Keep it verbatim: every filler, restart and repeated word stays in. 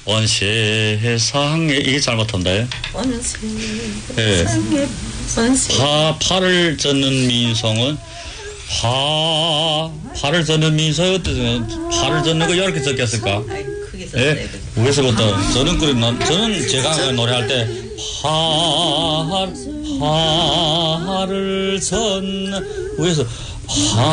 온 세상에 이게 잘못한다요. 온 세상에 예. 온 세상에 파 파를 젓는 민속은 파 파를 젓는 민속이 어떠세요? 파를 젓는 거 이렇게 적겠을까? 아이 크게 예? 썼어요. 위에서부터 저는 그래 난 저는 제가 노래할 때 파 파를 젓는 위에서 파